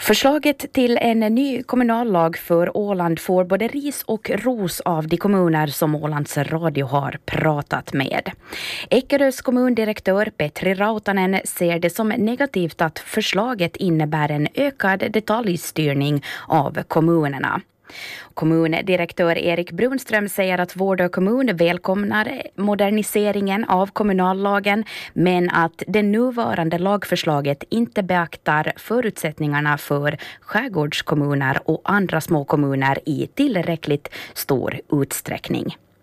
Förslaget till en ny kommunallag för Åland får både ris och ros av de kommuner som Ålands Radio har pratat med. Eckerös kommundirektör Petri Rautanen ser det som negativt att förslaget innebär en ökad detaljstyrning av kommunerna. Kommundirektör Erik Brunström säger att Vårdö kommun välkomnar moderniseringen av kommunallagen, men att det nuvarande lagförslaget inte beaktar förutsättningarna för skärgårdskommuner och andra små kommuner i tillräckligt stor utsträckning.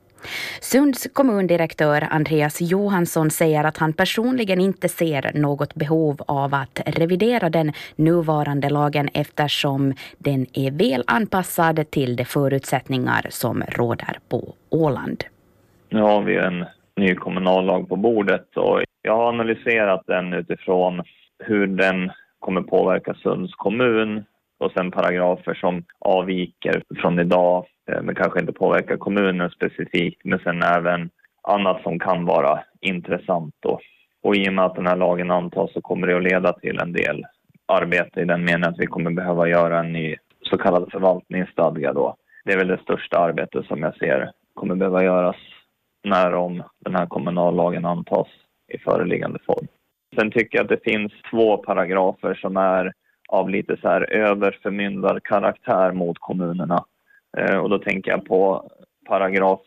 Sunds kommundirektör Andreas Johansson säger att han personligen inte ser något behov av att revidera den nuvarande lagen eftersom den är väl anpassad till de förutsättningar som råder på Åland. Nu har vi en ny kommunallag på bordet och jag har analyserat den utifrån hur den kommer påverka Sunds kommun och sen paragrafer som avviker från idag men kanske inte påverkar kommunen specifikt, men sen även annat som kan vara intressant då. Och i och med att den här lagen antas så kommer det att leda till en del arbete i den meningen att vi kommer behöva göra en ny så kallad förvaltningsstadga då. Det är väl det största arbetet som jag ser kommer behöva göras när om den här kommunallagen antas i föreliggande form. Sen tycker jag att det finns 2 paragrafer som är av lite så här överförmyndarkaraktär mot kommunerna. Och då tänker jag på paragraf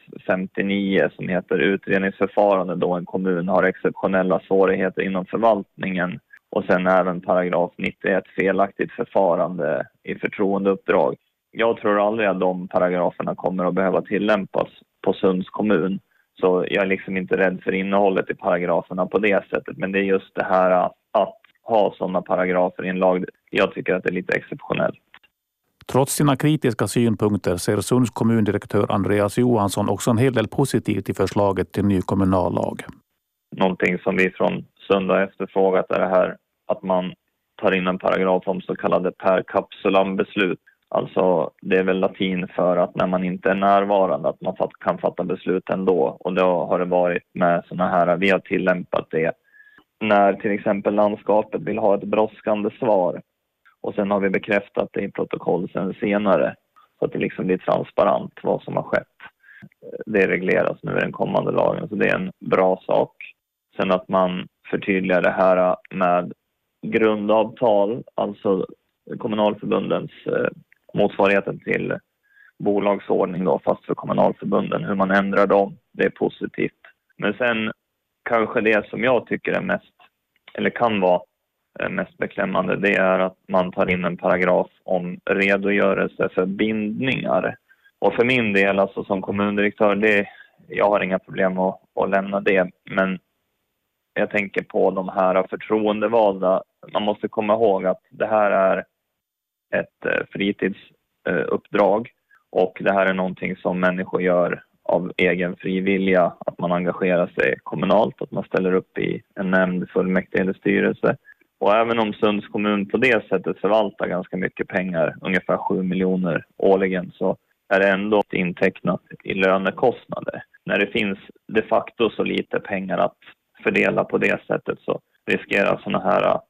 59 som heter utredningsförfarande då en kommun har exceptionella svårigheter inom förvaltningen. Och sen även paragraf 91 felaktigt förfarande i förtroendeuppdrag. Jag tror aldrig att de paragraferna kommer att behöva tillämpas på Sunds kommun. Så jag är liksom inte rädd för innehållet i paragraferna på det sättet. Men det är just det här att ha sådana paragrafer i en lag. Jag tycker att det är lite exceptionellt. Trots sina kritiska synpunkter ser Sunds kommundirektör Andreas Johansson också en hel del positivt i förslaget till ny kommunallag. Någonting som vi från Sund har efterfrågat är det här att man tar in en paragraf om så kallade per capsulam beslut. Alltså det är väl latin för att när man inte är närvarande att man kan fatta beslut ändå. Och då har det varit med sådana här, vi har tillämpat det när till exempel landskapet vill ha ett brådskande svar. Och sen har vi bekräftat det i protokoll sen senare så att det liksom blir transparent vad som har skett. Det regleras nu i den kommande lagen så det är en bra sak. Sen att man förtydligar det här med grundavtal, alltså kommunalförbundens motsvarigheten till bolagsordning då, fast för kommunalförbunden, hur man ändrar dem, det är positivt. Men sen kanske det som jag tycker är mest, eller kan vara mest beklämmande, det är att man tar in en paragraf om redogörelse för bindningar. Och för min del, alltså som kommundirektör, jag har inga problem att lämna det. Men jag tänker på de här förtroendevalda. Man måste komma ihåg att det här är ett fritidsuppdrag. Och det här är någonting som människor gör av egen frivilliga. Att man engagerar sig kommunalt, att man ställer upp i en nämnd, fullmäktige eller styrelse. Och även om Sunds kommun på det sättet förvaltar ganska mycket pengar, ungefär 7 miljoner årligen, så är det ändå intecknat i lönekostnader. När det finns de facto så lite pengar att fördela på det sättet så riskerar sådana här